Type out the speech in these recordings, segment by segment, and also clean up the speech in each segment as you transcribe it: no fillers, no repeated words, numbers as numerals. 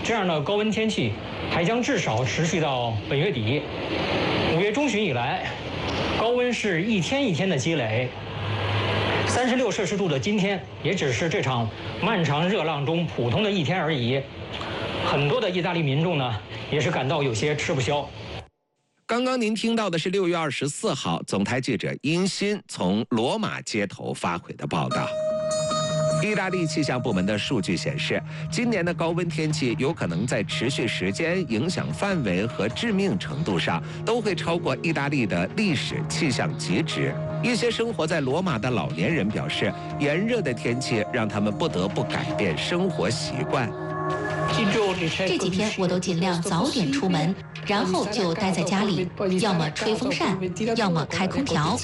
这样的高温天气还将至少持续到本月底。5月中旬以来，高温是一天一天的积累。36摄氏度的今天，也只是这场漫长热浪中普通的一天而已。很多的意大利民众呢，也是感到有些吃不消。 刚刚您听到的是6月24号总台记者殷鑫从罗马街头发回的报道。意大利气象部门的数据显示，今年的高温天气有可能在持续时间、影响范围和致命程度上都会超过意大利的历史气象极值。一些生活在罗马的老年人表示，炎热的天气让他们不得不改变生活习惯。 这几天我都尽量早点出门，然后就待在家里，要么吹风扇，要么开空调。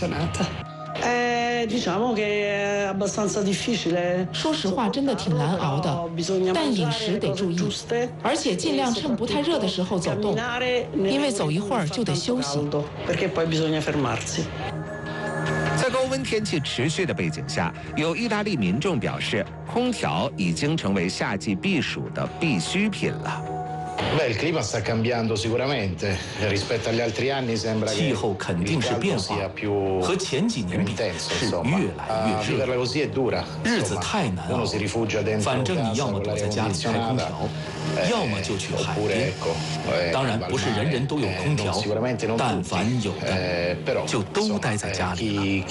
说实话，真的挺难熬的，但饮食得注意，而且尽量趁不太热的时候走动，因为走一会儿就得休息。 在高温天气持续的背景下，有意大利民众表示，空调已经成为夏季避暑的必需品了。 气候肯定是变化，和前几年比是越来越热，日子太难熬。反正你要么躲在家里开空调，要么就去海边。当然不是人人都有空调，但凡有的，就都待在家里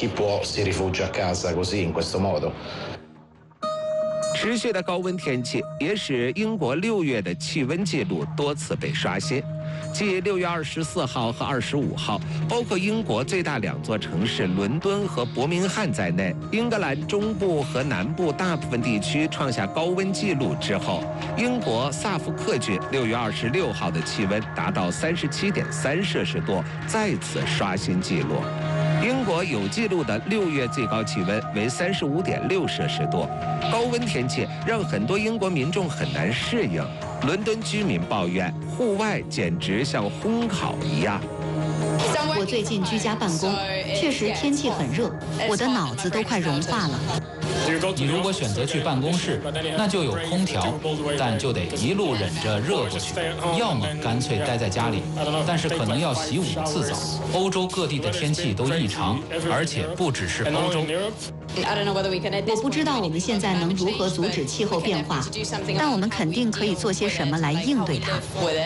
了。 持续的高温天气也使英国6月的气温记录多次被刷新。继6月24号和25号，包括英国最大2座城市伦敦和伯明翰在内，英格兰中部和南部大部分地区创下高温记录之后，英国萨福克郡6月26号的气温达到37.3摄氏度，再次刷新纪录。英国有记录的6月最高气温为35.6摄氏度，高温天气让很多英国民众很难适应。伦敦居民抱怨，户外简直像烘烤一样。 我最近居家办公，确实天气很热，我的脑子都快融化了。 你如果选择去办公室，那就有空调，但就得一路忍着热过去；要么干脆待在家里，但是可能要洗5次澡。欧洲各地的天气都异常，而且不只是欧洲。 我不知道我们现在能如何阻止气候变化，但我们肯定可以做些什么来应对它。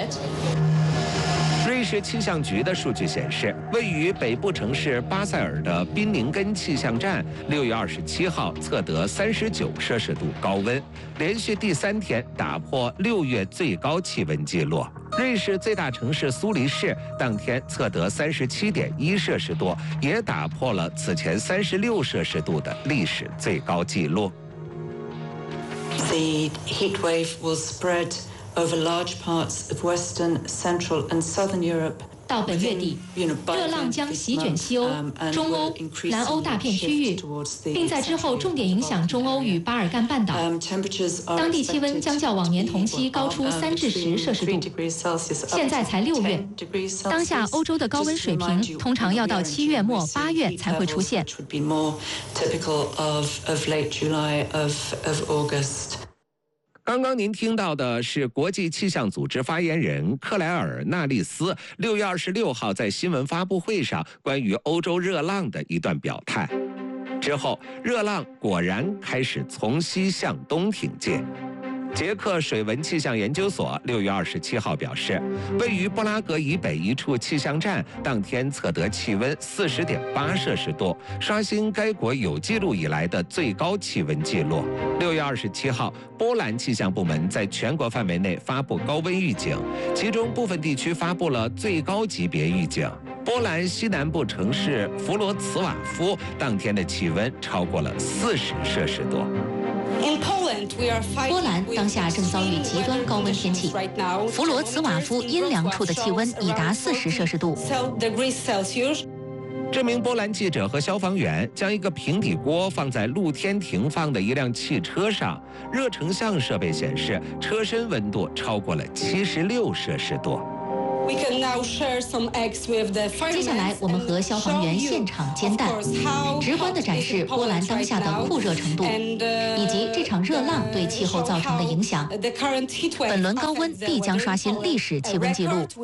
瑞士气象局的数据显示，位于北部城市巴塞尔的宾宁根气象站6月27号测得39摄氏度高温，连续第3天打破6月最高气温纪录。瑞士最大城市苏黎世当天测得37.1摄氏度，也打破了此前36摄氏度的历史最高纪录。 The heat wave will spread over large parts of Western, Central and Southern Europe. 到本月底，热浪将席卷西欧、中欧、南欧大片区域，并在之后重点影响中欧与巴尔干半岛。当地气温将较往年同期高出3至10摄氏度。现在才6月，当下欧洲的高温水平通常要到7月末、8月才会出现。 刚刚您听到的是国际气象组织发言人克莱尔·纳利斯6月26号在新闻发布会上关于欧洲热浪的一段表态。之后，热浪果然开始从西向东挺进。捷克水文气象研究所6月27号表示，位于布拉格以北一处气象站当天测得气温40.8摄氏度，刷新该国有记录以来的最高气温纪录。6月27号，波兰气象部门在全国范围内发布高温预警，其中部分地区发布了最高级别预警。波兰西南部城市弗罗茨瓦夫当天的气温超过了40摄氏度。 波兰当下正遭遇极端高温天气，弗罗茨瓦夫阴凉处的气温已达40摄氏度。 这名波兰记者和消防员将一个平底锅放在露天停放的一辆汽车上，热成像设备显示，车身温度超过了76摄氏度。 接下来，我们和消防员现场煎蛋，直观地展示波兰当下的酷热程度，以及这场热浪对气候造成的影响。本轮高温必将刷新历史气温纪录。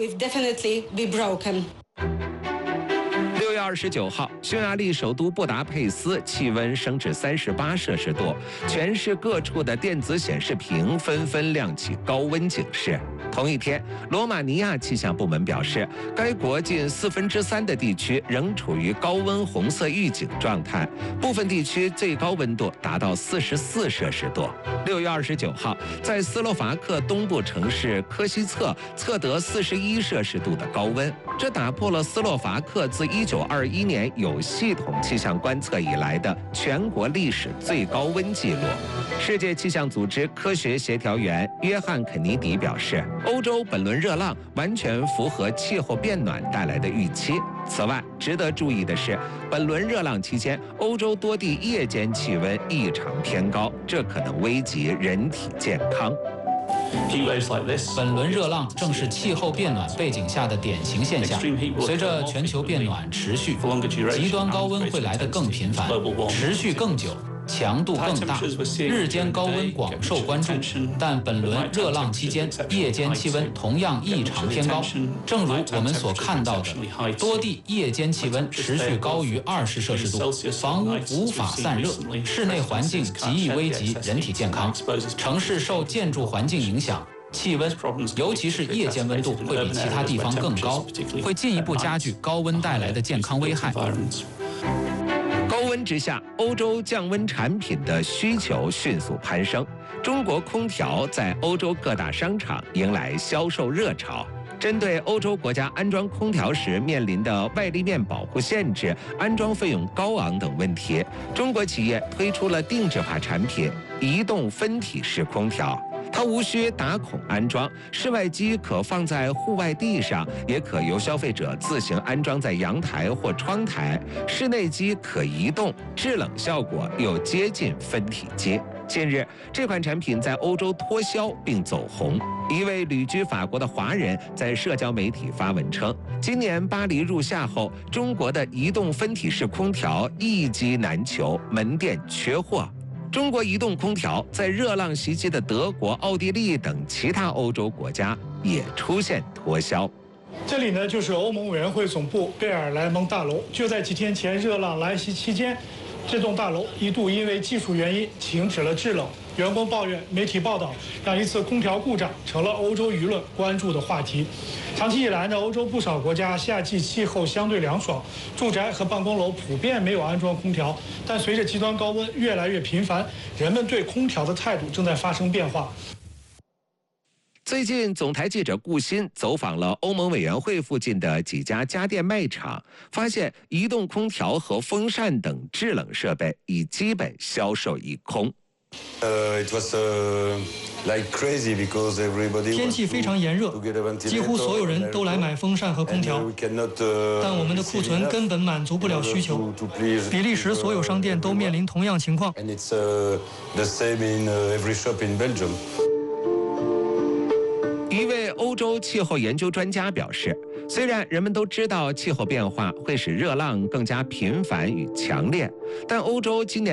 6月29号，匈牙利首都布达佩斯气温升至38摄氏度，全市各处的电子显示屏纷纷亮起高温警示。同一天，罗马尼亚气象部门表示，该国近3/4的地区仍处于高温红色预警状态，部分地区最高温度达到44摄氏度。6月29号，在斯洛伐克东部城市科西策测得41摄氏度的高温，这打破了斯洛伐克自1921年有系统气象观测以来的全国历史最高温纪录。世界气象组织科学协调员约翰肯尼迪表示，欧洲本轮热浪完全符合气候变暖带来的预期。此外，值得注意的是，本轮热浪期间，欧洲多地夜间气温异常偏高，这可能危及人体健康。 本轮热浪正是气候变暖背景下的典型现象。随着全球变暖持续，极端高温会来得更频繁，持续更久，强度更大，日间高温广受关注。但本轮热浪期间，夜间气温同样异常偏高。正如我们所看到的，多地夜间气温持续高于20摄氏度，房屋无法散热，室内环境极易危及人体健康。城市受建筑环境影响，气温，尤其是夜间温度会比其他地方更高，会进一步加剧高温带来的健康危害。 高温之下，欧洲降温产品的需求迅速攀升。中国空调在欧洲各大商场迎来销售热潮。针对欧洲国家安装空调时面临的外立面保护限制、安装费用高昂等问题，中国企业推出了定制化产品——移动分体式空调。它无需打孔安装，室外机可放在户外地上，也可由消费者自行安装在阳台或窗台。室内机可移动，制冷效果又接近分体机。近日，这款产品在欧洲脱销并走红。一位旅居法国的华人在社交媒体发文称，今年巴黎入夏后，中国的移动分体式空调一机难求，门店缺货。中国移动空调在热浪袭击的德国、奥地利等其他欧洲国家也出现脱销。 这里呢，就是欧盟委员会总部贝尔莱蒙大楼。就在几天前热浪来袭期间，这栋大楼一度因为技术原因停止了制冷。员工抱怨，媒体报道让一次空调故障成了欧洲舆论关注的话题。长期以来呢，欧洲不少国家夏季气候相对凉爽，住宅和办公楼普遍没有安装空调。但随着极端高温越来越频繁，人们对空调的态度正在发生变化。 最近，总台记者顾鑫走访了欧盟委员会附近的几家家电卖场，发现移动空调和风扇等制冷设备已基本销售一空。 天气非常炎热，几乎所有人都来买风扇和空调，但我们的库存根本满足不了需求。比利时所有商店都面临同样情况。 一位欧洲气候研究专家表示，虽然人们都知道气候变化会使热浪更加频繁与强烈，但欧洲今年